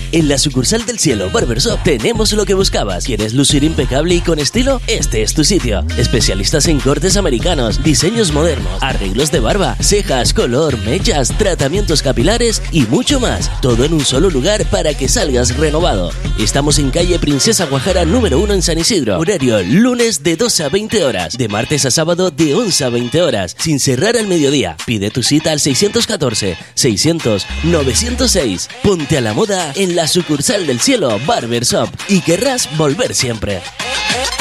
En la sucursal del Cielo Barbershop tenemos lo que buscabas. ¿Quieres lucir impecable y con estilo? Este es tu sitio. Especialistas en cortes americanos, diseños modernos, arreglos de barba, cejas, color, mechas, tratamientos capilares y mucho más. Todo en un solo lugar para que salgas renovado. Estamos en calle Princesa Guajara número 1 en San Isidro. Horario lunes de 12 a 20 horas. De martes a sábado de 11 a 20 horas. Sin cerrar al mediodía. Pide tu cita al 614-600-906. Ponte a la moda en la sucursal del Cielo Barbershop y querrás volver siempre.